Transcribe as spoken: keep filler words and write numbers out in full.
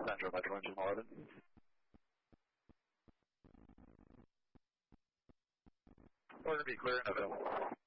Central Metro Engine eleven. Order to be clear, Noville.